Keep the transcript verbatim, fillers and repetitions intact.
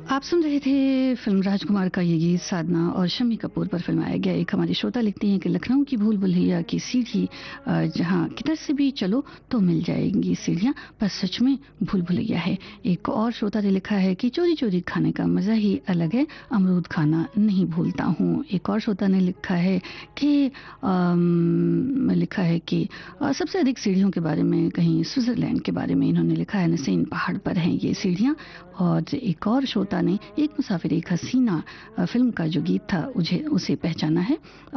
आप सुन रहे थे फिल्म राजकुमार का ये गीत साधना और शम्मी कपूर पर फिल्माया गया। एक हमारी श्रोता लिखती हैं कि लखनऊ की भूल भुलैया की सीढ़ी, अ, जहाँ किधर से भी चलो तो मिल जाएंगी सीढ़ियाँ, पर सच में भूल भुलैया है। एक और श्रोता ने लिखा है कि चोरी चोरी खाने का मज़ा ही अलग है, अमरूद खाना नहीं भूलता हूँ। एक और श्रोता ने लिखा है कि अम, लिखा है कि अ, सबसे अधिक सीढ़ियों के बारे में कहीं स्विट्जरलैंड के बारे में इन्होंने लिखा है, नसीन पहाड़ पर हैं ये सीढ़ियाँ। और एक और श्रोता ने एक मुसाफिर एक हसीना अ, फिल्म का जो गीत था उसे उसे पहचाना है।